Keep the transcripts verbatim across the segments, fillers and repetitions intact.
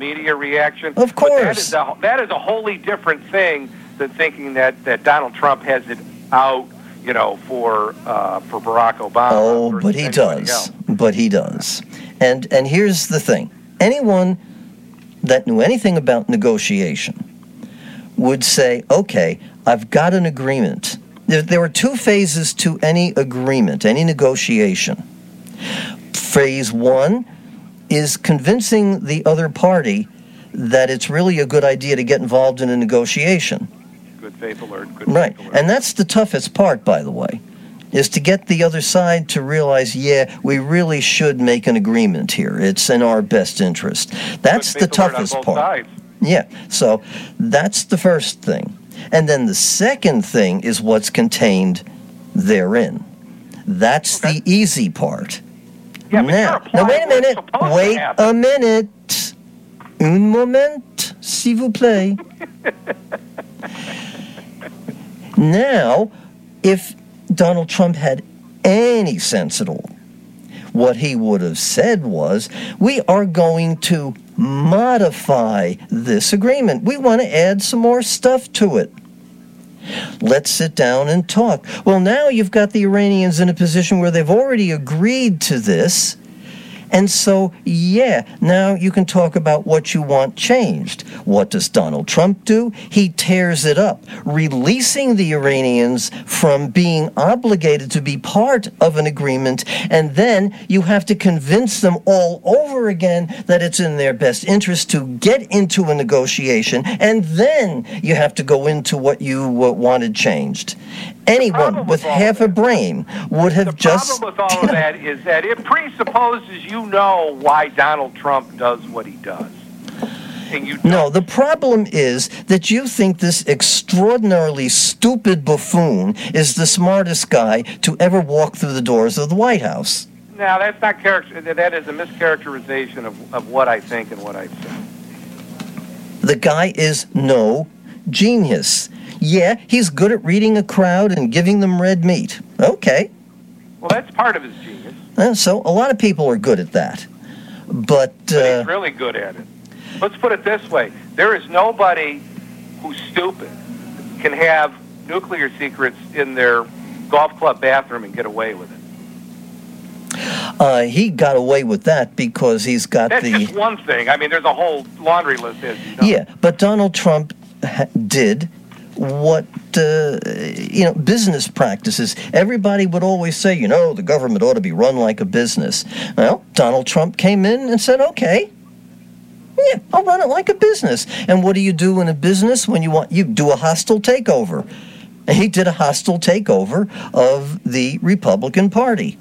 media reaction. Of course. But that is a, that is a wholly different thing than thinking that, that Donald Trump has it out, you know, for uh, for Barack Obama. Oh, but he does. Else. But he does. And and here's the thing. Anyone that knew anything about negotiation would say, okay, I've got an agreement. There, there are two phases to any agreement, any negotiation. Phase one is convincing the other party that it's really a good idea to get involved in a negotiation. Good faith alert. Good right. faith alert. And that's the toughest part, by the way, is to get the other side to realize, yeah, we really should make an agreement here. It's in our best interest. That's the toughest part. Sides. Yeah. So that's the first thing. And then the second thing is what's contained therein. That's okay. the easy part. Yeah, but now, now wait a minute. Wait a minute. Un moment, s'il vous plaît. Now, if Donald Trump had any sense at all, what he would have said was, we are going to modify this agreement. We want to add some more stuff to it. Let's sit down and talk. Well, now you've got the Iranians in a position where they've already agreed to this. And so, yeah, now you can talk about what you want changed. What does Donald Trump do? He tears it up, releasing the Iranians from being obligated to be part of an agreement, and then you have to convince them all over again that it's in their best interest to get into a negotiation, and then you have to go into what you uh, wanted changed. Anyone with half a brain would have just... The problem with all of that is that it presupposes you know why Donald Trump does what he does. And you don't. No, the problem is that you think this extraordinarily stupid buffoon is the smartest guy to ever walk through the doors of the White House. No, that's not character. That is a mischaracterization of, of what I think and what I say. The guy is no genius. Yeah, he's good at reading a crowd and giving them red meat. Okay. Well, that's part of his genius. Uh, so a lot of people are good at that. But, uh, but he's really good at it. Let's put it this way. There is nobody who's stupid can have nuclear secrets in their golf club bathroom and get away with it. Uh, he got away with that because he's got That's the... That's just one thing. I mean, there's a whole laundry list, as you know. Yeah, but Donald Trump ha- did... what, uh, you know, business practices. Everybody would always say, you know, the government ought to be run like a business. Well, Donald Trump came in and said, okay, yeah, I'll run it like a business. And what do you do in a business when you want, you do a hostile takeover. And he did a hostile takeover of the Republican Party.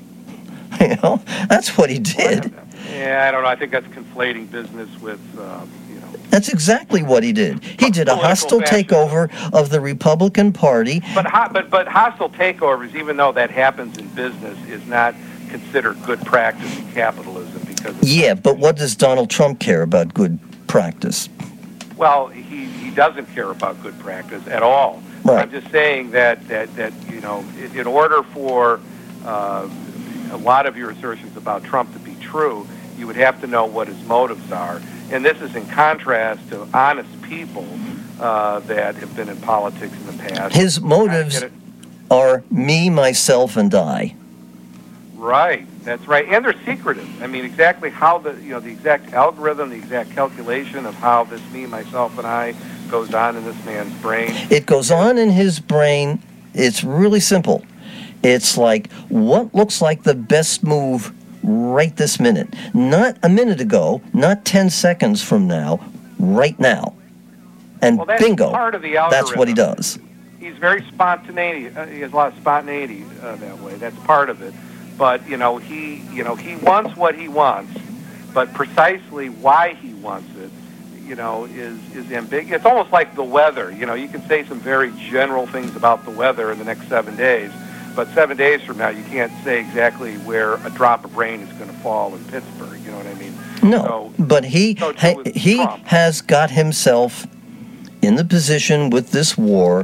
You know, that's what he did. Yeah, I don't know. I think that's conflating business with... Uh, That's exactly what he did. He did a hostile takeover of the Republican Party. But, ho- but but hostile takeovers, even though that happens in business, is not considered good practice in capitalism. Because yeah, but what does Donald Trump care about good practice? Well, he, he doesn't care about good practice at all. Right. I'm just saying that, that, that you know, in, in order for uh, a lot of your assertions about Trump to be true, you would have to know what his motives are. And this is in contrast to honest people uh, that have been in politics in the past. His motives are me, myself, and I. Right, that's right. And they're secretive. I mean, exactly how the, you know, the exact algorithm, the exact calculation of how this me, myself, and I goes on in this man's brain. It goes on in his brain. It's really simple. It's like, what looks like the best move right this minute, not a minute ago, not ten seconds from now, right now. And well, that's bingo, part of the algorithm. That's what he does. He's very spontaneous. Uh, he has a lot of spontaneity uh, that way. That's part of it. But you know, he you know he wants what he wants, but precisely why he wants it, you know, is is ambiguous. It's almost like the weather. You know, you can say some very general things about the weather in the next seven days. But seven days from now, you can't say exactly where a drop of rain is going to fall in Pittsburgh. You know what I mean? No, so, but he so ha- he Trump. has got himself in the position with this war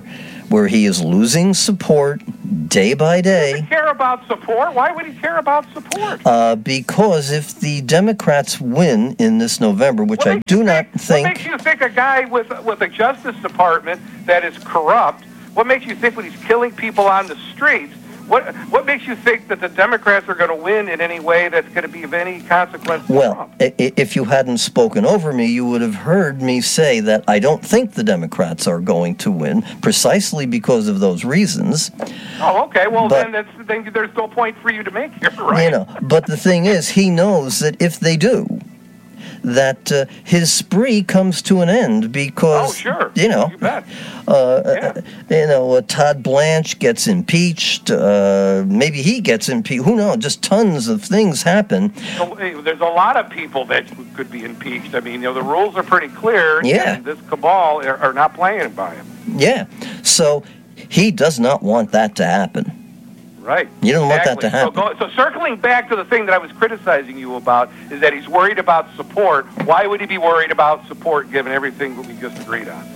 where he is losing support day by He day. doesn't care about support. Why would he care about support? Uh, because if the Democrats win in this November, which What I makes do you not What think, makes you think a guy with with a Justice Department that is corrupt? What makes you think when he's killing people on the streets? What what makes you think that the Democrats are going to win in any way that's going to be of any consequence to well, Trump? i- i- if you hadn't spoken over me, you would have heard me say that I don't think the Democrats are going to win, precisely because of those reasons. Oh, okay. Well, but- then that's then there's no point for you to make here, right? You know, but the thing is, he knows that if they do, that uh, his spree comes to an end because, Oh, sure. you know, You bet. uh, Yeah. uh, you know, uh, Todd Blanche gets impeached. Uh, maybe he gets impeached. Who knows? Just tons of things happen. So, hey, there's a lot of people that could be impeached. I mean, you know, the rules are pretty clear. Yeah. And this cabal are, are not playing by him. Yeah. So he does not want that to happen. Right. You don't want that Exactly. to happen. So, go, so circling back to the thing that I was criticizing you about is that he's worried about support. Why would he be worried about support given everything that we just agreed on?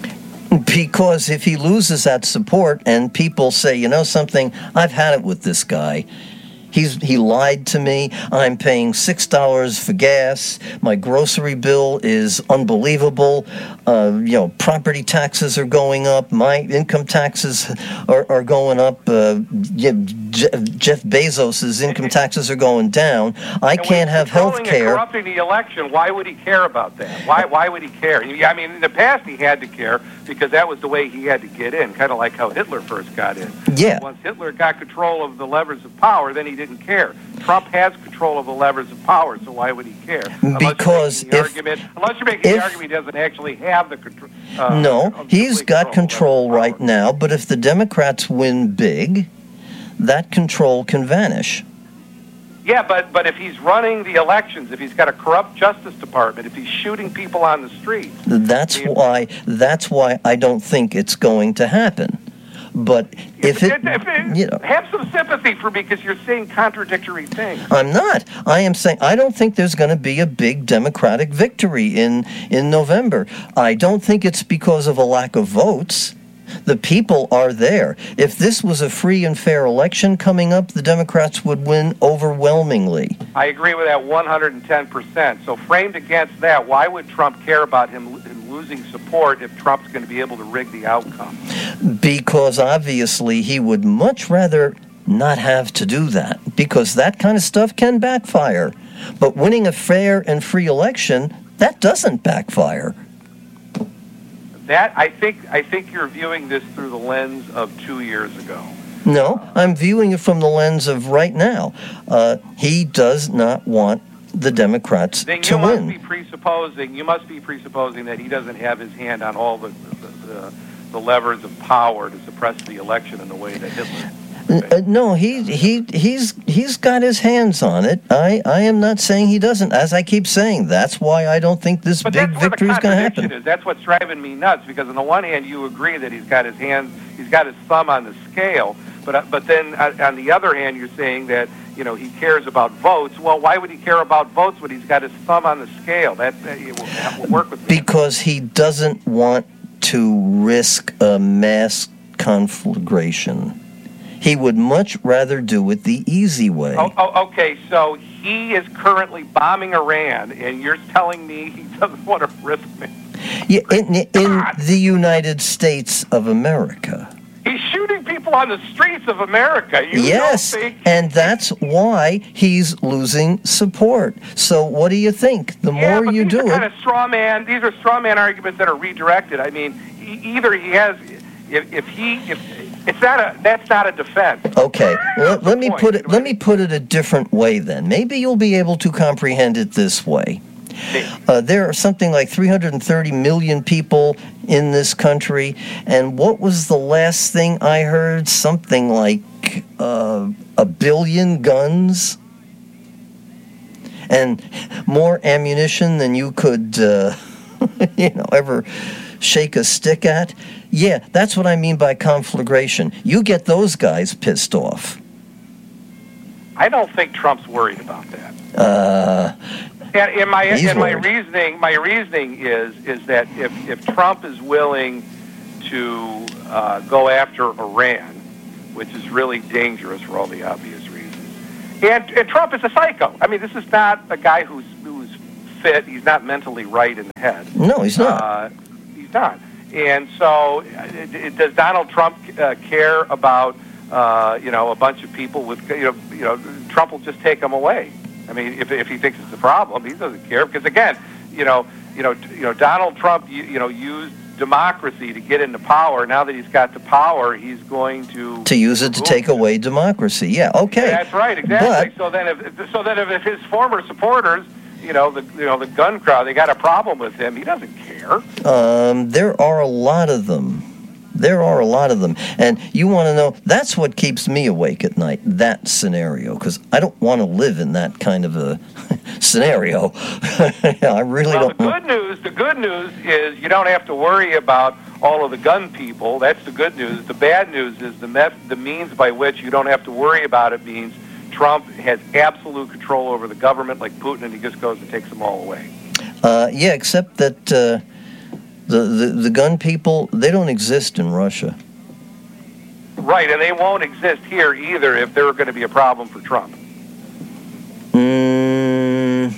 Because if he loses that support and people say, you know something, I've had it with this guy. He's he lied to me. I'm paying six dollars for gas. My grocery bill is unbelievable. Uh, you know, property taxes are going up. My income taxes are, are going up. Uh, yeah, Je- Jeff Bezos's income taxes are going down. I And when can't he's have health controlling and care. corrupting the election, why would he care about that? Why why would he care? I mean, in the past he had to care because that was the way he had to get in, kind of like how Hitler first got in. Yeah. Once Hitler got control of the levers of power, then he didn't care. Trump has control of the levers of power, so why would he care? Unless Because you're making the if- argument, unless you're making if- the argument he doesn't actually have the control. Uh, No, of he's complete got control of the levers right of power. now, but if the Democrats win big, that control can vanish. Yeah, but but if he's running the elections, if he's got a corrupt Justice Department, if he's shooting people on the streets, That's Yeah. why that's why I don't think it's going to happen. But if it, if it- you know, have some sympathy for me because you're saying contradictory things. I'm not. I am saying I don't think there's going to be a big Democratic victory in in November. I don't think it's because of a lack of votes. The people are there. If this was a free and fair election coming up, the Democrats would win overwhelmingly. I agree with that one hundred ten percent. So framed against that, why would Trump care about him, him losing support if Trump's going to be able to rig the outcome? Because obviously he would much rather not have to do that, because that kind of stuff can backfire. But winning a fair and free election, that doesn't backfire. That I think I think you're viewing this through the lens of two years ago. No, I'm viewing it from the lens of right now. Uh, he does not want the Democrats Then you to must win. be presupposing you must be presupposing that he doesn't have his hand on all the the, the, the levers of power to suppress the election in the way that Hitler. Uh, no, he he he's he's got his hands on it. I, I am not saying he doesn't. As I keep saying, that's why I don't think this But big that's where the victory is going to contradiction happen. is. That's what's driving me nuts. Because on the one hand, you agree that he's got his hands, he's got his thumb on the scale. But uh, but then uh, on the other hand, you're saying that you know he cares about votes. Well, why would he care about votes when he's got his thumb on the scale? That, that it will, that will work with me. Because he doesn't want to risk a mass conflagration. He would much rather do it the easy way. Oh, oh, okay, so he is currently bombing Iran, and you're telling me he doesn't want to risk me. Yeah, in, in the United States of America. He's shooting people on the streets of America. You Yes, don't think and that's why he's losing support. So what do you think? The yeah, more but you these do are it, kind of straw man. These are straw man arguments that are redirected. I mean, e- either he has, if, if he, if it's not a, that's not a defense. okay. Let, let me point. put it. Let me put it a different way. Then maybe you'll be able to comprehend it this way. Uh, there are something like three hundred thirty million people in this country, and what was the last thing I heard? Something like uh, a billion guns and more ammunition than you could, uh, you know, ever shake a stick at. Yeah, that's what I mean by conflagration. You get those guys pissed off. I don't think Trump's worried about that. Uh, And, and my He's and my worried. reasoning, my reasoning is is that if, if Trump is willing to uh, go after Iran, which is really dangerous for all the obvious reasons. And, and Trump is a psycho. I mean, this is not a guy who's who's fit. He's not mentally right in the head. No, he's not. Uh, he's not. And so, it, it, does Donald Trump uh, care about uh, you know a bunch of people with you know you know Trump will just take them away. I mean, if if he thinks it's a problem, he doesn't care because again, you know you know you know Donald Trump you, you know used democracy to get into power. Now that he's got the power, he's going to to use it to take away democracy. Yeah, okay. Yeah, that's right, exactly. But, so then, if so then if his former supporters, you know, the you know the gun crowd, they got a problem with him, he doesn't care. Um, there are a lot of them. There are a lot of them, and you want to know. That's what keeps me awake at night. That scenario, because I don't want to live in that kind of a scenario. I really well, don't. The good news, the good news is you don't have to worry about all of the gun people. That's the good news. The bad news is the met, the means by which you don't have to worry about it means Trump has absolute control over the government, like Putin, and he just goes and takes them all away. Uh, yeah, except that uh, the, the the gun people, they don't exist in Russia. Right, and they won't exist here either if they're going to be a problem for Trump. Mm,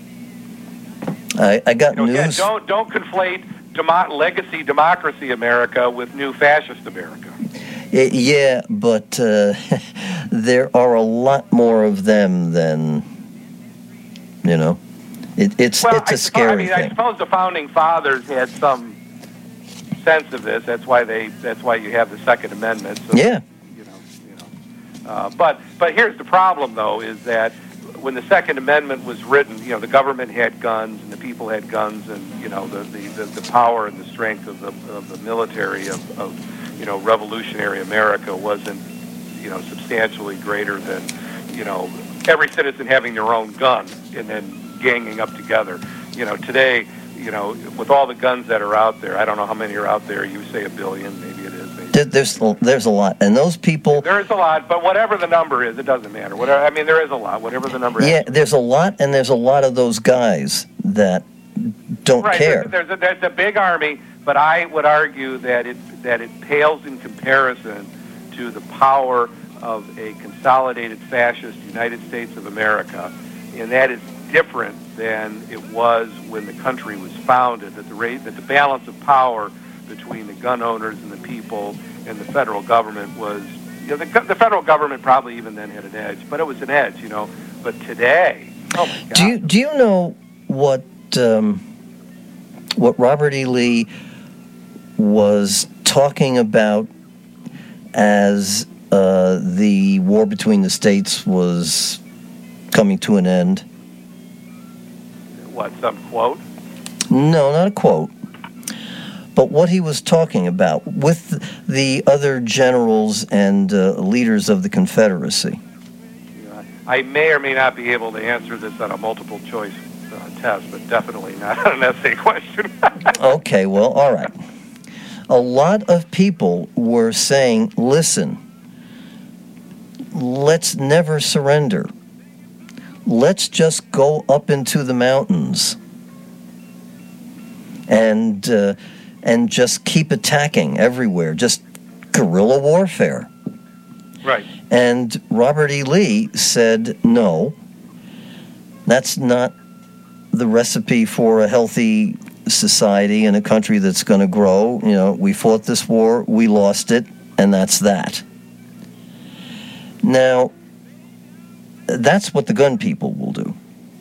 I, I got you know, news. Again, don't don't conflate demo- legacy democracy America with new fascist America. It, yeah, but uh, there are a lot more of them than you know. It, it's well, it's a I scary suppose, I mean, thing. I suppose the founding fathers had some sense of this. That's why they. That's why you have the Second Amendment. So, yeah. You know. You know. Uh, but but here's the problem, though, is that when the Second Amendment was written, you know, the government had guns and the people had guns, and you know, the the, the, the power and the strength of the of the military of, of you know revolutionary America wasn't you know substantially greater than you know every citizen having their own gun and then ganging up together. You know, today, you know, with all the guns that are out there, I don't know how many are out there. You say a billion, maybe it is. Maybe. There's there's a lot, and those people. There is a lot, but whatever the number is, it doesn't matter. Whatever I mean, there is a lot. Whatever the number is. Yeah, there's a lot, and there's a lot of those guys that don't right, care. There's, there's a, there's a big army, but I would argue that it that it pales in comparison to the power of a consolidated fascist United States of America, and that is different than it was when the country was founded. That the rate, that the balance of power between the gun owners and the people and the federal government was, you know, the, the federal government probably even then had an edge, but it was an edge, you know. But today, oh my God. Do you do you know what um, what Robert E. Lee was talking about as uh, the war between the states was coming to an end? What, some quote? No, not a quote. But what he was talking about with the other generals and uh, leaders of the Confederacy. Yeah, I may or may not be able to answer this on a multiple choice uh, test, but definitely not on an essay question. Okay, well, all right. A lot of people were saying, listen, let's never surrender. Let's just go up into the mountains and uh, and just keep attacking everywhere, just guerrilla warfare. Right. And Robert E. Lee said, no, that's not the recipe for a healthy society and a country that's going to grow. You know, we fought this war, we lost it, and that's that. Now, that's what the gun people will do.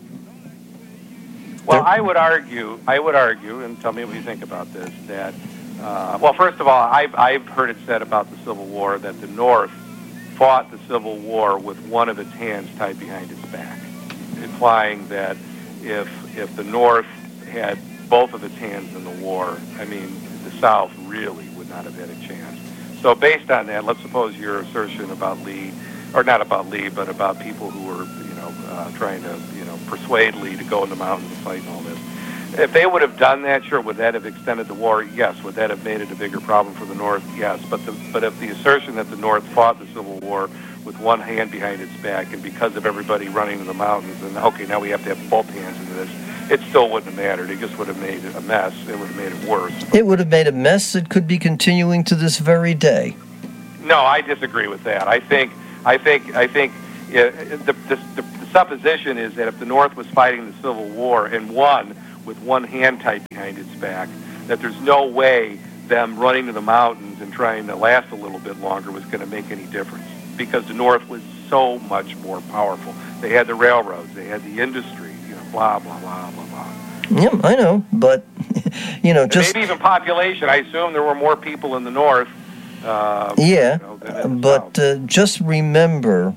Well, They're, I would argue, I would argue, and tell me what you think about this, that, uh, well, first of all, I've, I've heard it said about the Civil War that the North fought the Civil War with one of its hands tied behind its back, implying that if if the North had both of its hands in the war, I mean, the South really would not have had a chance. So based on that, let's suppose your assertion about Lee, or not about Lee, but about people who were, you know, uh, trying to, you know, persuade Lee to go in the mountains and fight and all this. If they would have done that, sure, would that have extended the war? Yes. Would that have made it a bigger problem for the North? Yes. But the, but if the assertion that the North fought the Civil War with one hand behind its back, and because of everybody running to the mountains, and okay, now we have to have both hands into this, it still wouldn't have mattered. It just would have made it a mess. It would have made it worse. It would have made a mess that could be continuing to this very day. No, I disagree with that. I think, I think, I think uh, the, the, the supposition is that if the North was fighting the Civil War and won with one hand tied behind its back, that there's no way them running to the mountains and trying to last a little bit longer was going to make any difference, because the North was so much more powerful. They had the railroads, they had the industry, you know, blah, blah, blah, blah, blah. Yeah, I know, but, you know, and just... maybe even population. I assume there were more people in the North. Uh, yeah, you know, than in the but South. uh, just remember...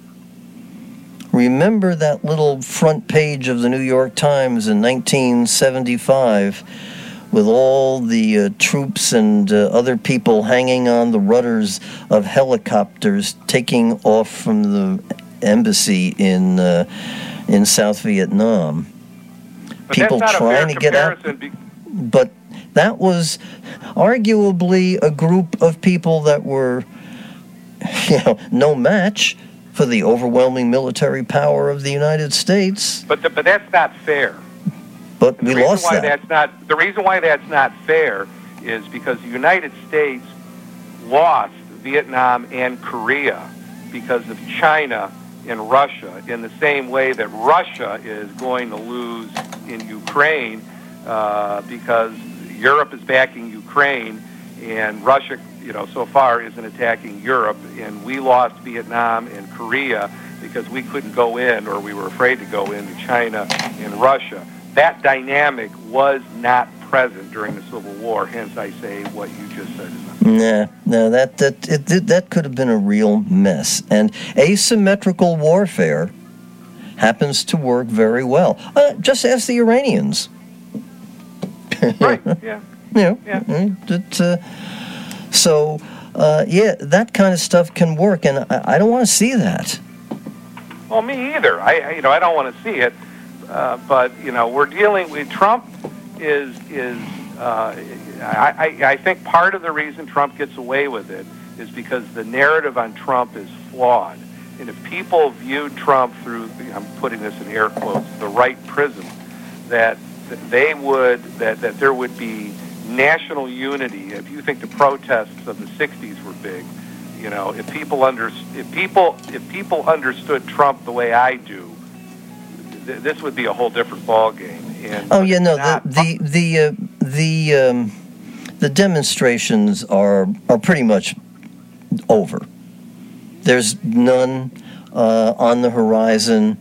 Remember that little front page of the New York Times in nineteen seventy-five with all the uh, troops and uh, other people hanging on the rudders of helicopters taking off from the embassy in uh, in South Vietnam. But People that's not trying a fair to get out. comparison be- But that was arguably a group of people that were, you know, no match for the overwhelming military power of the United States. But the, but that's not fair. But And we the reason lost why that. That's not, the reason why that's not fair is because the United States lost Vietnam and Korea because of China and Russia, in the same way that Russia is going to lose in Ukraine uh, because Europe is backing Ukraine and Russia, you know, so far isn't attacking Europe, and we lost Vietnam and Korea because we couldn't go in, or we were afraid to go into China and Russia. That dynamic was not present during the Civil War, hence I say what you just said. Nah, no, that that it, that could have been a real mess. And asymmetrical warfare happens to work very well. Uh, just ask the Iranians. Right, yeah. You know, Yeah. it, uh, so, uh, yeah, that kind of stuff can work, and I, I don't want to see that. Well, me either. I, I you know, I don't want to see it, uh, but you know, we're dealing with Trump. Is is uh, I, I I think part of the reason Trump gets away with it is because the narrative on Trump is flawed, and if people viewed Trump through, I'm putting this in air quotes, the right prism, that, that they would that that there would be national unity. If you think the protests of the sixties were big, you know, if people under if people if people understood Trump the way I do, th- this would be a whole different ball game. And Oh yeah, no, the not- the the uh, the um, the demonstrations are are pretty much over. There's none uh, on the horizon,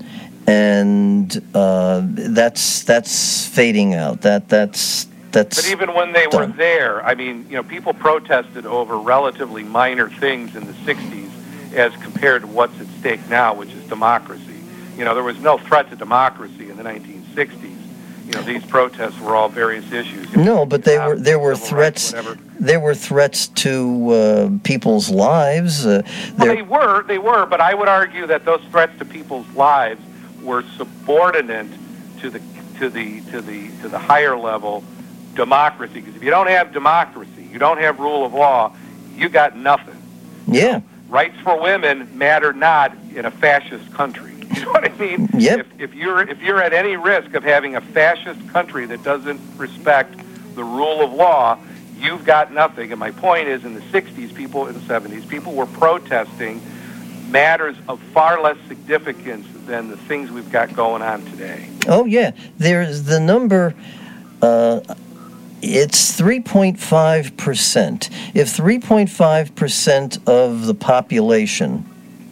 and uh, that's that's fading out. That that's that's. But even when they were done. there, I mean, you know, people protested over relatively minor things in the sixties as compared to what's at stake now, which is democracy. You know, there was no threat to democracy in the nineteen sixties. You know, these protests were all various issues. No, but they were there were Civil rights, threats. whatever. There were threats to uh, people's lives. Uh, Well, there- they were, they were, but I would argue that those threats to people's lives were subordinate to the to the to the to the higher level democracy. Because if you don't have democracy, you don't have rule of law, you got nothing. yeah. Rights for women matter not in a fascist country. You know what I mean? Yep. If, if you're if you're at any risk of having a fascist country that doesn't respect the rule of law, you've got nothing. And my point is, in the sixties, people in the seventies, people were protesting matters of far less significance than the things we've got going on today. Oh yeah. There's the number. Uh, it's three point five percent. If three point five percent of the population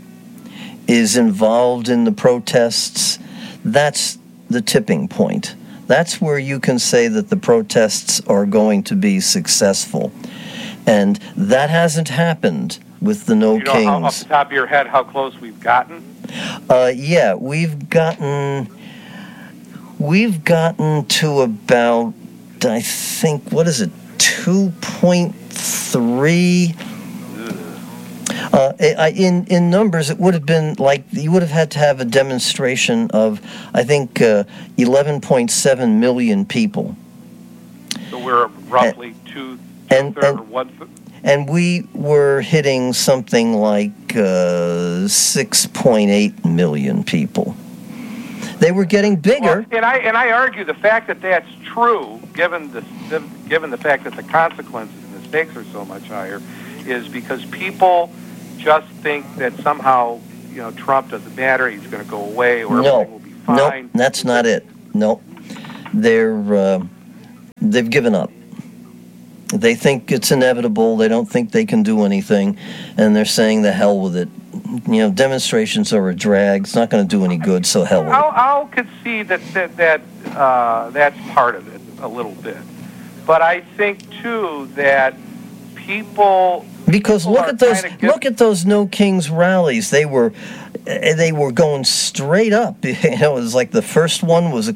is involved in the protests, that's the tipping point. That's where you can say that the protests are going to be successful. And that hasn't happened with the No You know, how, off Kings. the top of your head, how close we've gotten? Uh, yeah, we've gotten we've gotten to about, I think, what is it, two point three. Uh, I, in in numbers, it would have been like you would have had to have a demonstration of, I think, uh, eleven point seven million people, So we're roughly two, and- two-thirds and- or one-third. and we were hitting something like uh, six point eight million people. They were getting bigger. Well, and I and I argue the fact that that's true, given the given the fact that the consequences and the stakes are so much higher, is because people just think that somehow, you know, Trump doesn't matter, he's going to go away, or no, everything will be fine. No, that's not it. No, they're uh, they've given up. They think it's inevitable. They don't think they can do anything, and they're saying the hell with it. You know, demonstrations are a drag. It's not going to do any good, so hell with I'll, it. I'll concede that that, that uh, that's part of it a little bit, but I think too that people because people look at those get, look at those No Kings rallies. They were they were going straight up. You know, it was like the first one was a,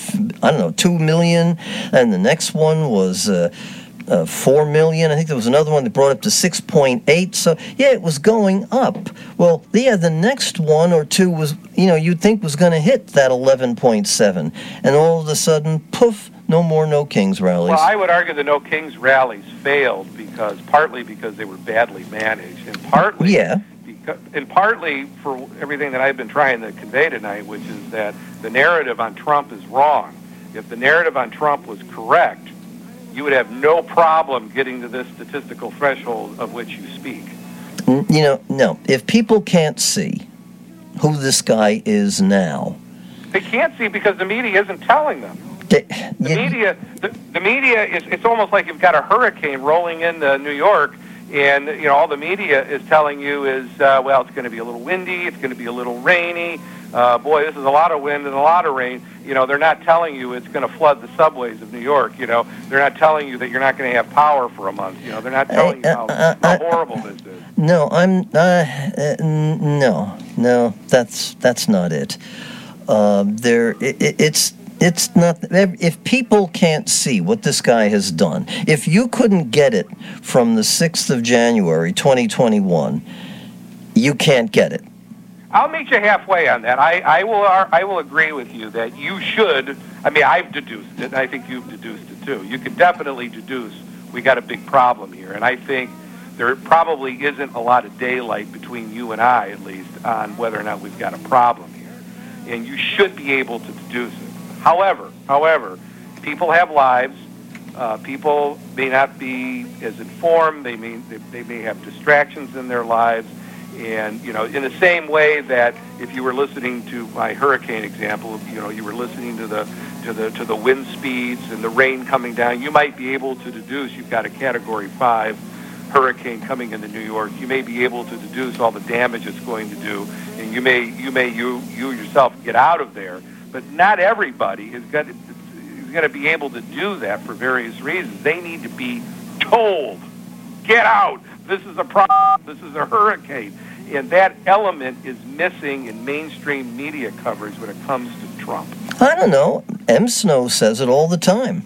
I don't know, two million, and the next one was. Uh, Uh, four million. I think there was another one that brought up to six point eight. So yeah, it was going up. Well, yeah, the next one or two was, you know, you'd think was going to hit that eleven point seven, and all of a sudden, poof, no more No Kings rallies. Well, I would argue the No Kings rallies failed because partly because they were badly managed, and partly yeah, because, and partly for everything that I've been trying to convey tonight, which is that the narrative on Trump is wrong. If the narrative on Trump was correct, you would have no problem getting to this statistical threshold of which you speak. You know, no. If people can't see who this guy is now, they can't see because the media isn't telling them. They, the you, media, the, the media is. It's almost like you've got a hurricane rolling into New York, and you know all the media is telling you is, uh, well, it's going to be a little windy, it's going to be a little rainy. Uh, boy, this is a lot of wind and a lot of rain. You know, they're not telling you it's going to flood the subways of New York. You know, they're not telling you that you're not going to have power for a month. You know, they're not telling you how, uh, uh, how uh, horrible this is. No, I'm uh, uh, no, no. That's that's not it. Uh, there, it, it, it's it's not. If people can't see what this guy has done, if you couldn't get it from the sixth of January, twenty twenty-one, you can't get it. I'll meet you halfway on that. I, I will I will agree with you that you should. I mean, I've deduced it, and I think you've deduced it too. You can definitely deduce we got a big problem here, and I think there probably isn't a lot of daylight between you and I, at least, on whether or not we've got a problem here. And you should be able to deduce it. However, however, people have lives. Uh, people may not be as informed. They may they, they may have distractions in their lives. And, you know, in the same way that if you were listening to my hurricane example, you know, you were listening to the to the to the wind speeds and the rain coming down, you might be able to deduce you've got a Category five hurricane coming into New York. You may be able to deduce all the damage it's going to do, and you may you may you you yourself get out of there. But not everybody is going to is going to be able to do that for various reasons. They need to be told, get out. This is a problem. This is a hurricane. And that element is missing in mainstream media coverage when it comes to Trump. I don't know. M. Snow says it all the time.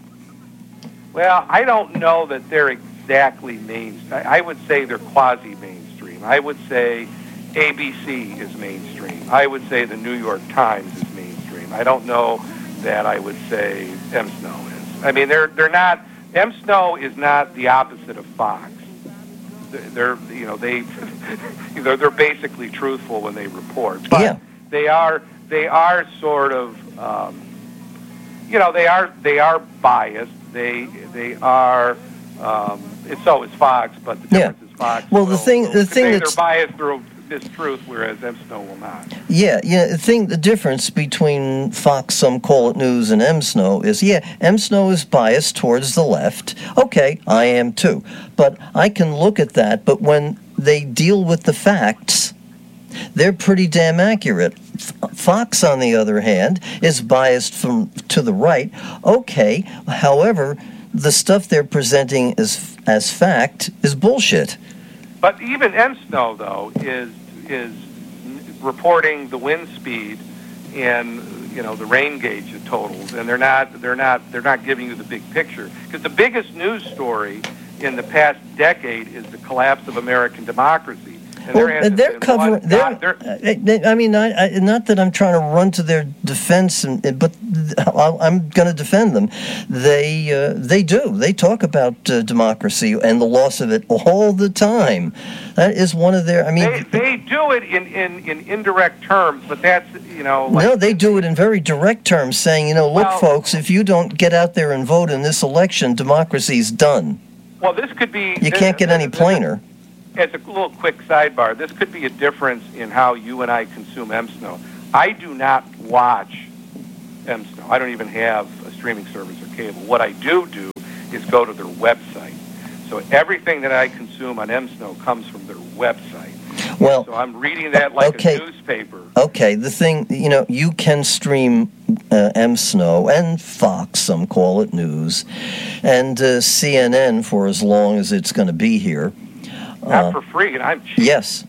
Well, I don't know that they're exactly mainstream. I would say they're quasi-mainstream. I would say A B C is mainstream. I would say the New York Times is mainstream. I don't know that I would say M. Snow is. I mean, they're they're not. M. Snow is not the opposite of Fox. They're, you know, they, they're, they're basically truthful when they report, but yeah. they are, they are sort of, um, you know, they are, they are biased. They, they are. Um, it's so is Fox, but the difference yeah. is Fox. Well, the will, thing, will the thing they're that's biased through mistruth, whereas M. Snow will not. Yeah, yeah. The thing, the difference between Fox, some call it news, and M. Snow is, yeah, M. Snow is biased towards the left. Okay, I am too. But I can look at that, but when they deal with the facts, they're pretty damn accurate. Fox, on the other hand, is biased from to the right. Okay, however, the stuff they're presenting as as fact is bullshit. But even M. Snow, though, is is reporting the wind speed and you know the rain gauge totals, and they're not they're not they're not giving you the big picture. Because the biggest news story in the past decade is the collapse of American democracy. And Well, their answer they're is, covering. well, They're, God, they're, uh, they- I mean, I, I, not that I'm trying to run to their defense, and, but I'll- I'm going to defend them. They uh, they do. They talk about uh, democracy and the loss of it all the time. That is one of their. I mean, they, they do it in, in, in indirect terms, but that's, you know, like, no, they do it in very direct terms, saying, you know, look, Well- folks, if you don't get out there and vote in this election, democracy's done. well, this could be... You can't get any plainer. As a little quick sidebar, this could be a difference in how you and I consume M-Snow. I do not watch M-Snow. I don't even have a streaming service or cable. What I do do is go to their website. So everything that I consume on M-Snow comes from their website. Well, So I'm reading that like okay. a newspaper. Okay, the thing, you know, you can stream uh, M-Snow and Fox, some call it news, and uh, C N N for as long as it's going to be here. Not Uh, for free, and I'm cheap. yes.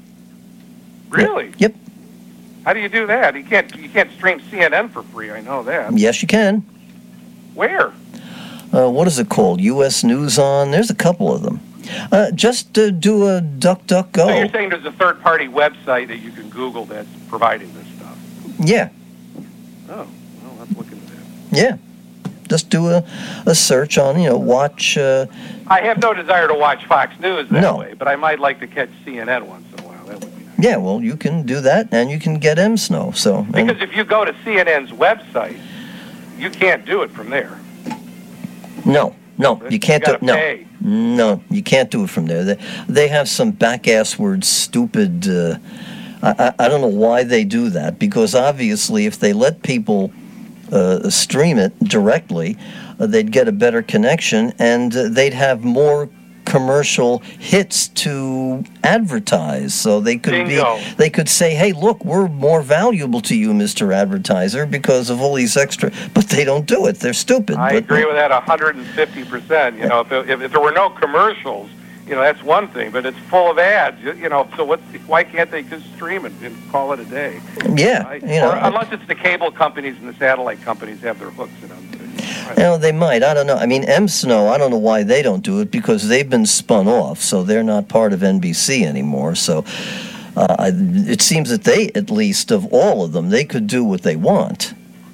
Really? Yep. How do you do that? You can't you can't stream C N N for free, I know that. Yes, you can. Where? Uh, what is it called? U S News On? There's a couple of them. Uh, just uh, do a DuckDuckGo. So you're saying there's a third-party website that you can Google that's providing this stuff? Yeah, Oh, well, let's look into that. yeah. Just do a, a search on, you know, watch. Uh, I have no desire to watch Fox News that No. way, but I might like to catch C N N once in a while. That would be nice. yeah, well, you can do that, and you can get M-Snow. So, and- Because if you go to C N N's website, you can't do it from there. no, no, you can't you do gotta no. pay. No, you can't do it from there. They, they have some back-assward, stupid... Uh, I, I I don't know why they do that, because obviously if they let people uh, stream it directly, uh, they'd get a better connection, and uh, they'd have more commercial hits to advertise. So they could Bingo. be, they could say, hey, look, we're more valuable to you, Mister Advertiser, because of all these extra... But they don't do it. They're stupid. I But- agree with that one hundred fifty percent. You know, if, if, if there were no commercials, you know, that's one thing, but it's full of ads. You, you know, so what's why can't they just stream it and call it a day? Yeah, Right? you know, or, unless it's the cable companies and the satellite companies have their hooks in them. You know, they might. I don't know. I mean, M-Snow, I don't know why they don't do it, because they've been spun off, so they're not part of N B C anymore. So uh, I, it seems that they, at least of all of them, they could do what they want.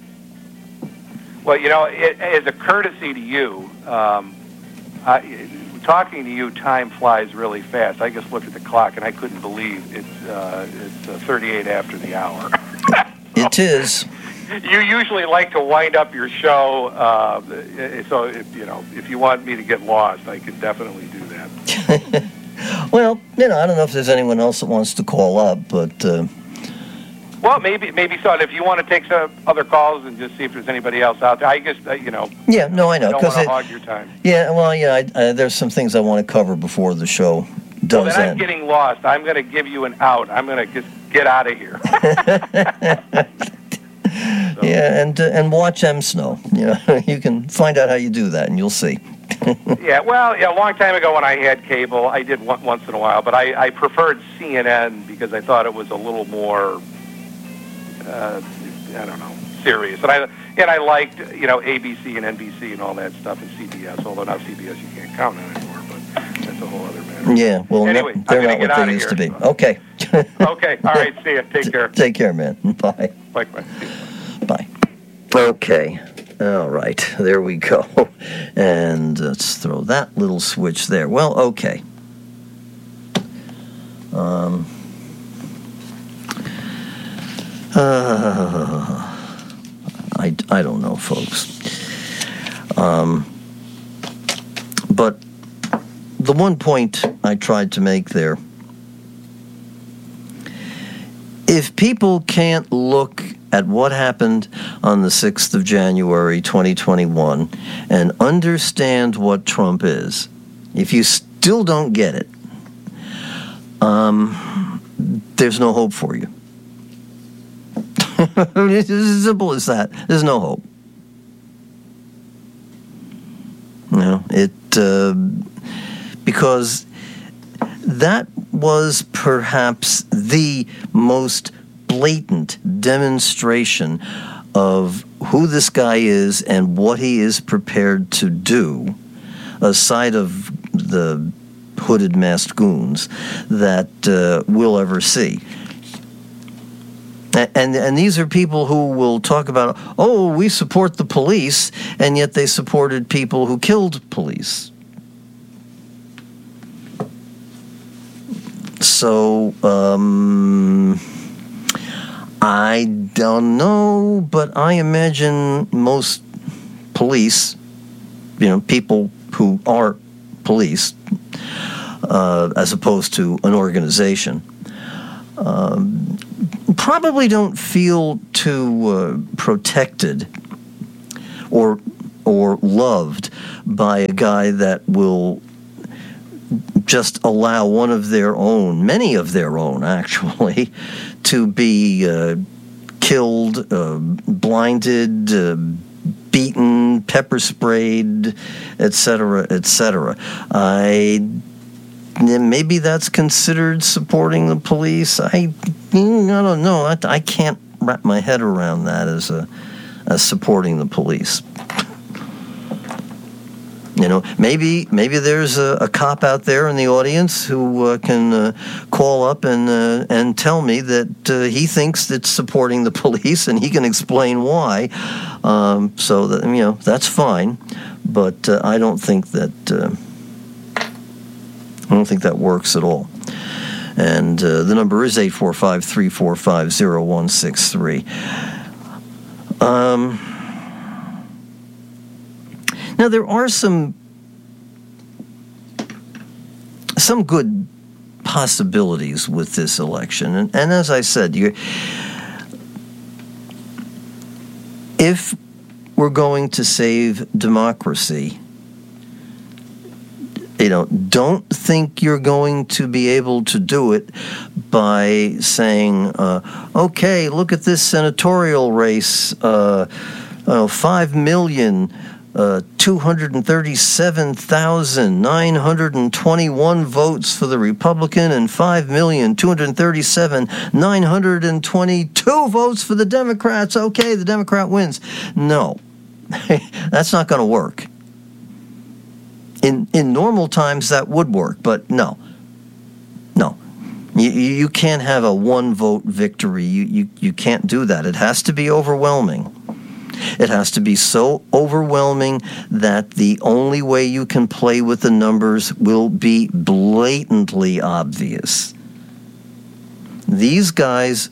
Well, you know, it, as a courtesy to you, um, I, talking to you, time flies really fast. I just looked at the clock and I couldn't believe it's uh, it's uh, thirty-eight after the hour. It is. You usually like to wind up your show, uh, so if, you know, if you want me to get lost, I can definitely do that. Well, you know, I don't know if there's anyone else that wants to call up, but uh, Well, maybe maybe so. And if you want to take some other calls and just see if there's anybody else out there, I guess uh, you know. yeah, no, I know. don't want 'cause to it, hog your time. yeah, well, yeah, I, uh, there's some things I want to cover before the show does Well, then I'm end. getting lost. I'm going to give you an out. I'm going to just get out of here. So, Yeah, and uh, and watch M-Snow. You know, you can find out how you do that, and you'll see. yeah, well, yeah, a long time ago when I had cable, I did one, once in a while, but I, I preferred C N N because I thought it was a little more, uh, I don't know, serious. And I and I liked, you know, A B C and N B C and all that stuff, and C B S, although now C B S you can't count on anymore, but that's a whole other matter. Yeah, well, Anyway, no, I'm they're gonna not get what outta they used to be. here. Okay. Okay, all right, see ya. Take care. Take care, man. Bye. Bye, bye. Bye. Okay. All right. There we go. And let's throw that little switch there. Well, okay. Um. Uh, I, I don't know, folks. Um. But the one point I tried to make there, if people can't look at what happened on the sixth of January, twenty twenty-one, and understand what Trump is, if you still don't get it, um, there's no hope for you. It's as simple as that. There's no hope. You know, it, uh, because that was perhaps the most blatant demonstration of who this guy is and what he is prepared to do, aside of the hooded masked goons that uh, we'll ever see. And and these are people who will talk about, oh, we support the police, and yet they supported people who killed police. So, um, I don't know, but I imagine most police, you know, people who are police, uh, as opposed to an organization, um, probably don't feel too uh, protected or or loved by a guy that will just allow one of their own, many of their own actually, to be uh, killed, uh, blinded, uh, beaten, pepper sprayed, et cetera, et cetera. I maybe that's considered supporting the police. I I don't know. I, I can't wrap my head around that as a as supporting the police. You know, maybe maybe there's a, a cop out there in the audience who uh, can uh, call up and uh, and tell me that uh, he thinks it's supporting the police, and he can explain why. Um, so that, you know, that's fine, but uh, I don't think that uh, I don't think that works at all. And uh, the number is eight four five, three four five, zero one six three. Um. Now, there are some some good possibilities with this election. And, and as I said, you, if we're going to save democracy, you know, don't think you're going to be able to do it by saying, uh, okay, look at this senatorial race, uh, uh, five million... Uh, two hundred thirty-seven thousand nine hundred twenty-one votes for the Republican and five million two hundred thirty-seven thousand nine hundred twenty-two votes for the Democrats. Okay, the Democrat wins. No, that's not going to work. In in normal times, that would work, but no. No. You, you can't have a one-vote victory. You, you, you can't do that. It has to be overwhelming. It has to be so overwhelming that the only way you can play with the numbers will be blatantly obvious. These guys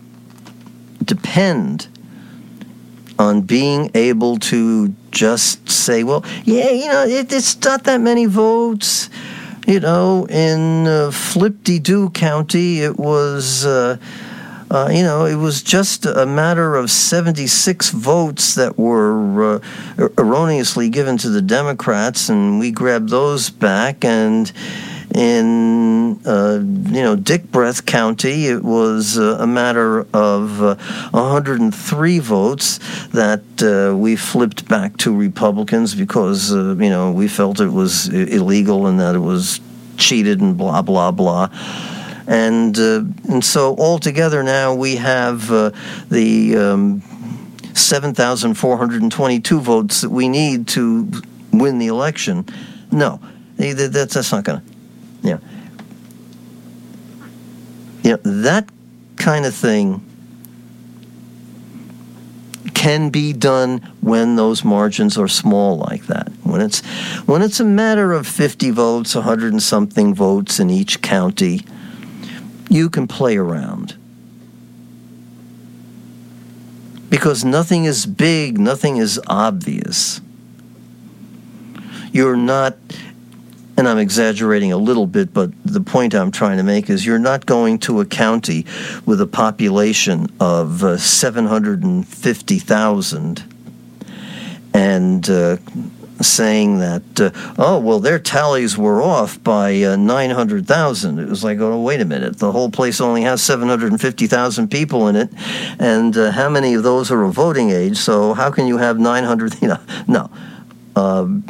depend on being able to just say, well, yeah, you know, it, it's not that many votes. You know, in uh, Flip-de-Doo County, it was... Uh, Uh, you know, it was just a matter of seventy-six votes that were uh, erroneously given to the Democrats, and we grabbed those back. And in, uh, you know, Dick Breath County, it was uh, a matter of uh, one hundred three votes that uh, we flipped back to Republicans because, uh, you know, we felt it was illegal and that it was cheated and blah, blah, blah. And uh, and so altogether now we have uh, the um, seven thousand four hundred twenty-two votes that we need to win the election. No, that's, that's not going to, yeah. You know, that kind of thing can be done when those margins are small like that. When it's, when it's a matter of fifty votes, one hundred and something votes in each county, you can play around. Because nothing is big, nothing is obvious. You're not, and I'm exaggerating a little bit, but the point I'm trying to make is you're not going to a county with a population of uh, seven hundred fifty thousand and uh, saying that, uh, oh, well, their tallies were off by uh, nine hundred thousand. It was like, oh, wait a minute. The whole place only has seven hundred fifty thousand people in it, and uh, how many of those are of voting age? So how can you have nine hundred? You know, no. Um,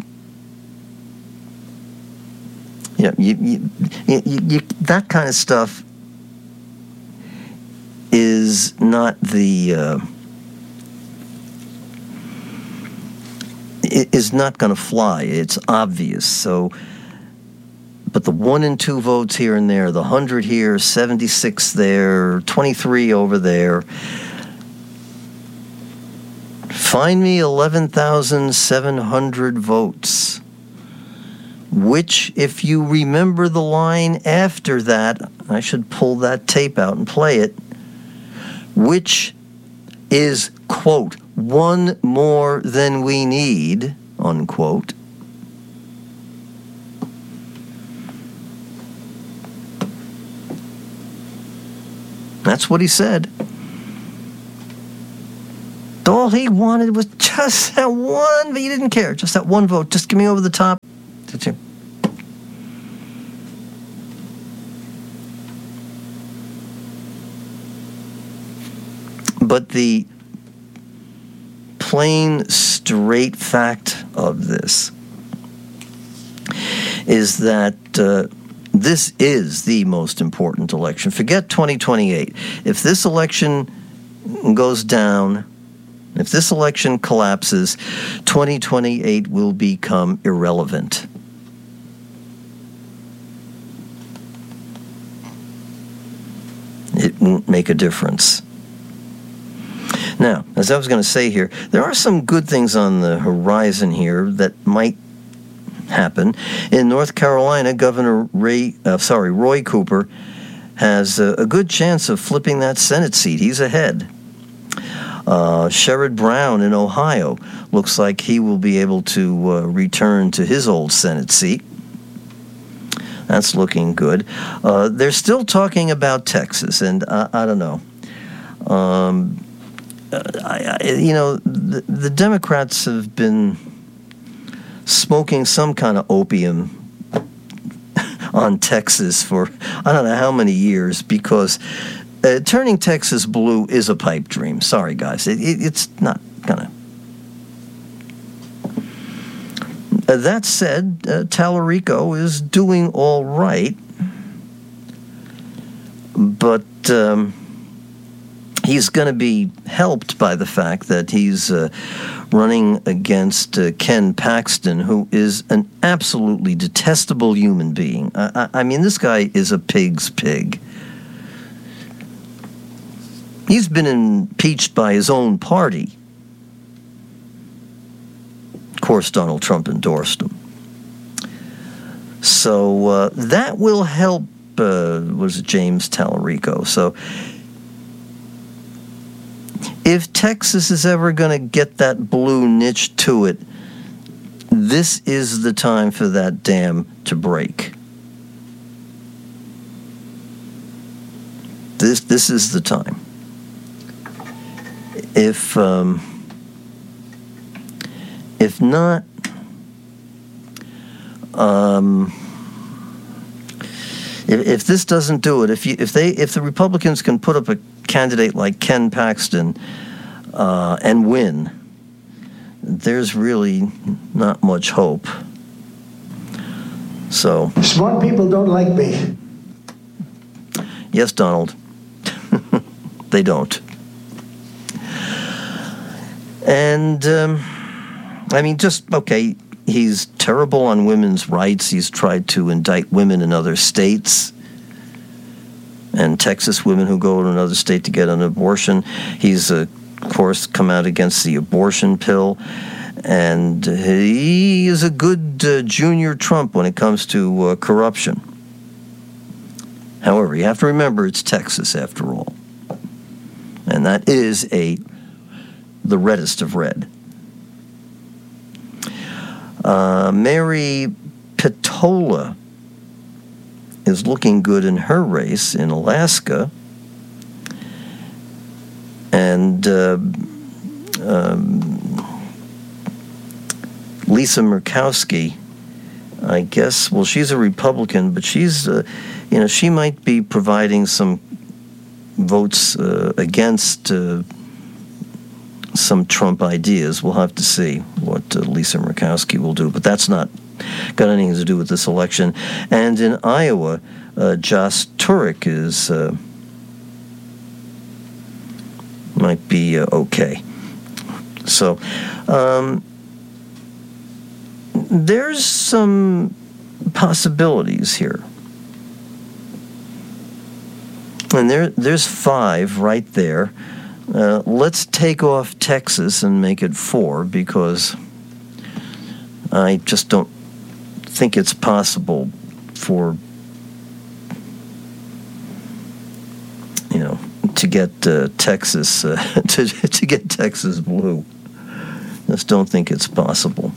you, you, you, you, you, that kind of stuff is not the... Uh, is not going to fly. It's obvious. So but the one and two votes here and there, the one hundred here, seventy-six there, twenty-three over there. Find me eleven thousand seven hundred votes, which, if you remember the line after that, I should pull that tape out and play it, which is, quote, one more than we need, unquote. That's what he said. All he wanted was just that one, but he didn't care. Just that one vote. Just give me over the top. But the plain, straight fact of this is that uh, this is the most important election. Forget twenty twenty-eight. If this election goes down, if this election collapses, twenty twenty-eight will become irrelevant. It won't make a difference. Now, as I was going to say here, there are some good things on the horizon here that might happen. In North Carolina, Governor Ray, uh, sorry, Roy Cooper has a, a good chance of flipping that Senate seat. He's ahead. Uh, Sherrod Brown in Ohio looks like he will be able to uh, return to his old Senate seat. That's looking good. Uh, they're still talking about Texas, and I, I don't know. Um, I, I, you know, the, the Democrats have been smoking some kind of opium on Texas for I don't know how many years, because uh, turning Texas blue is a pipe dream. Sorry, guys. It, it, it's not gonna. Uh, that said, uh, Tallarico is doing all right, but um, he's going to be helped by the fact that he's uh, running against uh, Ken Paxton, who is an absolutely detestable human being. I, I, I mean, this guy is a pig's pig. He's been impeached by his own party. Of course, Donald Trump endorsed him. So uh, that will help, uh, was it James Tallarico. So if Texas is ever going to get that blue niche to it, this is the time for that dam to break. This this is the time. If um, if not, um, if if this doesn't do it, if you, if they if the Republicans can put up a candidate like Ken Paxton uh, and win, there's really not much hope. So smart people don't like me. Yes, Donald. They don't. And um, I mean, just okay. He's terrible on women's rights. He's tried to indict women in other states, and Texas women who go to another state to get an abortion. He's, uh, of course, come out against the abortion pill. And he is a good uh, junior Trump when it comes to uh, corruption. However, you have to remember it's Texas after all. And that is a the reddest of red. Uh, Mary Pitola is looking good in her race in Alaska. And uh, um, Lisa Murkowski, I guess, well, she's a Republican, but she's, uh, you know, she might be providing some votes uh, against uh, some Trump ideas. We'll have to see what uh, Lisa Murkowski will do, but that's not got anything to do with this election. And in Iowa, uh, Josh Turek is uh, might be uh, okay. So um, there's some possibilities here. And there, there's five right there. Uh, let's take off Texas and make it four, because I just don't think it's possible for, you know, to get uh, Texas uh, to to get Texas blue. Just don't think it's possible.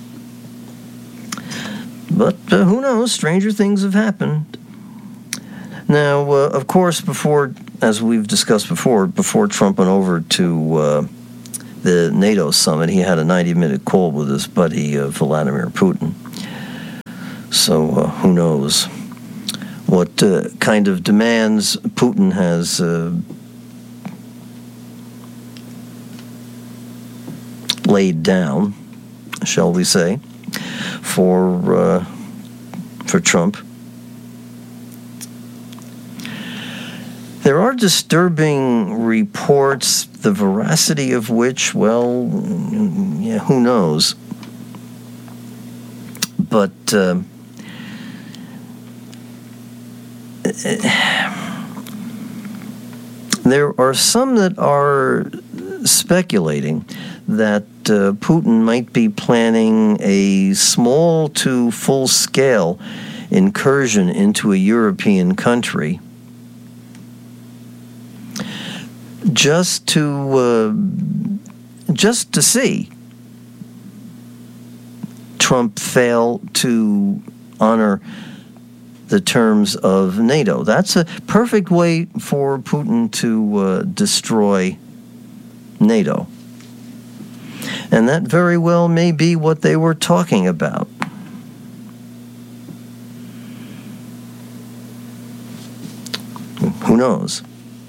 But uh, who knows? Stranger things have happened. Now, uh, of course, before, as we've discussed before, before Trump went over to uh, the NATO summit, he had a ninety-minute call with his buddy uh, Vladimir Putin. So uh, who knows what uh, kind of demands Putin has uh, laid down, shall we say, for uh, for Trump. There are disturbing reports, the veracity of which, well, yeah, who knows? But uh, there are some that are speculating that uh, Putin might be planning a small to full-scale incursion into a European country, just to uh, just to see Trump fail to honor the terms of NATO. That's a perfect way for Putin to uh, destroy NATO. And that very well may be what they were talking about. Who knows?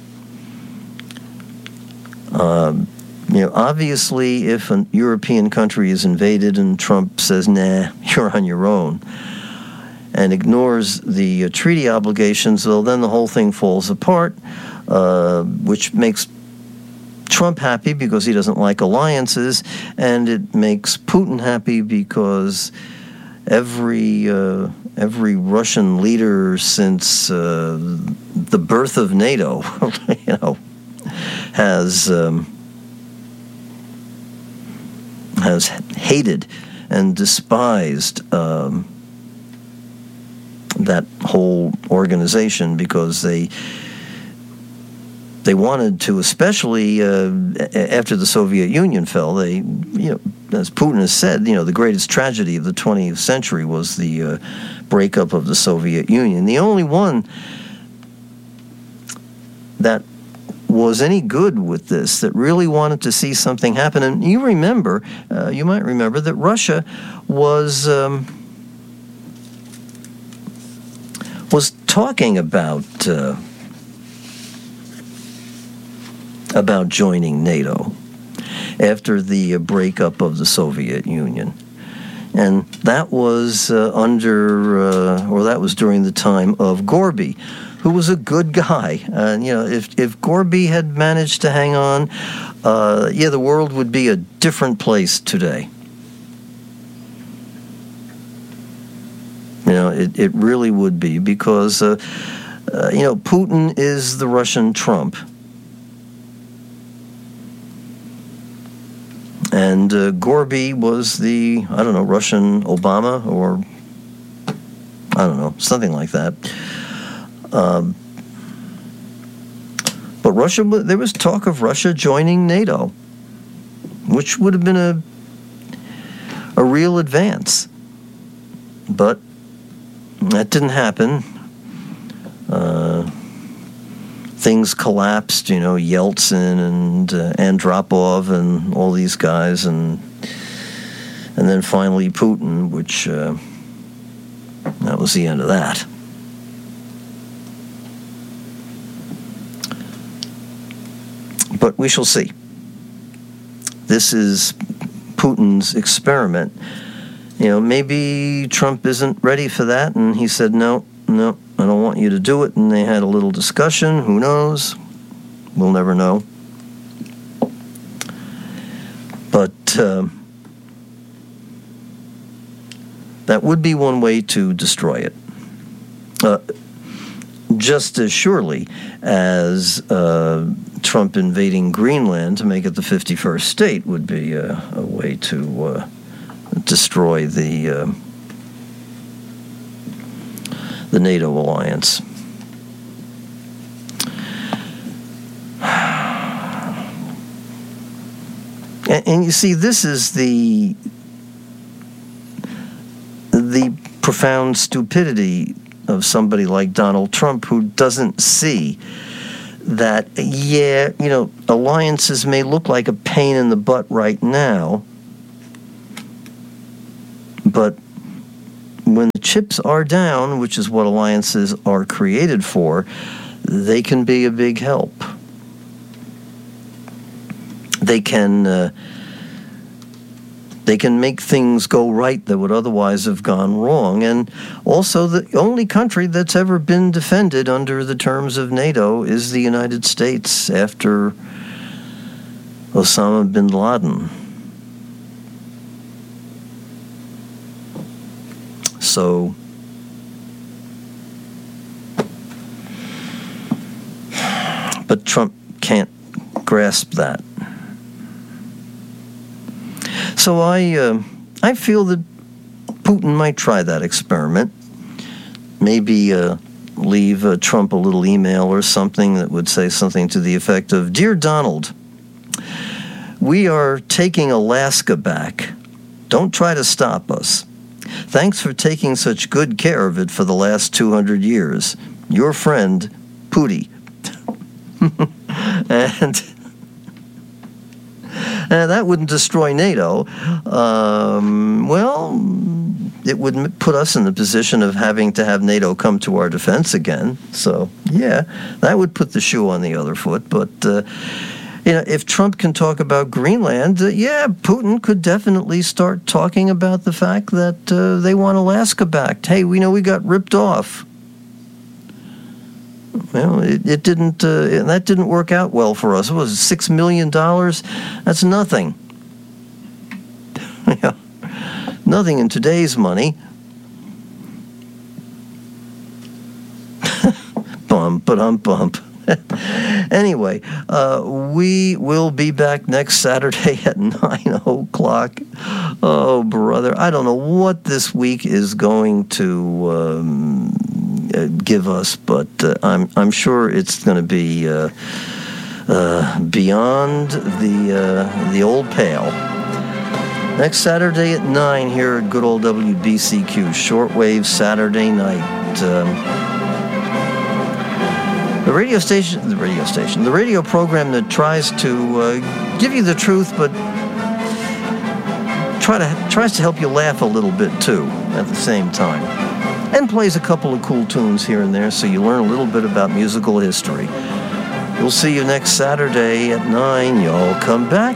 Um, you know, obviously, if a European country is invaded and Trump says, nah, you're on your own, and ignores the uh, treaty obligations, well, then the whole thing falls apart, uh, which makes Trump happy because he doesn't like alliances, and it makes Putin happy because every uh, every Russian leader since uh, the birth of NATO, you know, has um, has hated and despised um, that whole organization, because they they wanted to, especially uh, after the Soviet Union fell. They, you know, as Putin has said, you know, the greatest tragedy of the twentieth century was the uh, breakup of the Soviet Union. The only one that was any good with this, that really wanted to see something happen. And you remember, uh, you might remember that Russia was um, was talking about uh, about joining NATO after the breakup of the Soviet Union. And that was uh, under, uh, or that was during the time of Gorby, who was a good guy. And, uh, you know, if, if Gorby had managed to hang on, uh, yeah, the world would be a different place today. You know, it, it really would be, because, uh, uh, you know, Putin is the Russian Trump. And uh, Gorby was the, I don't know, Russian Obama, or I don't know, something like that. Um, but Russia, there was talk of Russia joining NATO, which would have been a a real advance. But that didn't happen. Uh, things collapsed, you know, Yeltsin and uh, Andropov and all these guys, and and then finally Putin, which uh, that was the end of that. But we shall see. This is Putin's experiment. You know, maybe Trump isn't ready for that, and he said, no, no, I don't want you to do it, and they had a little discussion. Who knows? We'll never know. But uh, That would be one way to destroy it. Uh, just as surely as uh, Trump invading Greenland to make it the fifty-first state would be a, a way to uh, destroy the uh, the NATO alliance. And, and you see, this is the the profound stupidity of somebody like Donald Trump, who doesn't see that, yeah, you know, alliances may look like a pain in the butt right now, but when the chips are down, which is what alliances are created for, they can be a big help. They can uh, they can make things go right that would otherwise have gone wrong. And also, the only country that's ever been defended under the terms of NATO is the United States after Osama bin Laden. So, but Trump can't grasp that. So I, uh, I feel that Putin might try that experiment. Maybe uh, leave uh, Trump a little email or something that would say something to the effect of, "Dear Donald, we are taking Alaska back. Don't try to stop us. Thanks for taking such good care of it for the last two hundred years. Your friend, Pooty." and... Uh, that wouldn't destroy NATO. Um, well, it would m- put us in the position of having to have NATO come to our defense again. So, yeah, that would put the shoe on the other foot. But, uh, you know, if Trump can talk about Greenland, uh, yeah, Putin could definitely start talking about the fact that uh, they want Alaska back. Hey, we know we got ripped off. Well, it, it didn't. Uh, that didn't work out well for us. It was six million dollars. That's nothing. Yeah, nothing in today's money. Bump, bump, bump. Anyway, uh, we will be back next Saturday at nine o'clock. Oh, brother, I don't know what this week is going to um, uh, give us, but uh, I'm I'm sure it's going to be uh, uh, beyond the uh, the old pale. Next Saturday at nine here at good old W B C Q, shortwave Saturday night. Um, The radio station, the radio station, the radio program that tries to uh, give you the truth, but try to tries to help you laugh a little bit too at the same time, and plays a couple of cool tunes here and there, so you learn a little bit about musical history. We'll see you next Saturday at nine. Y'all come back.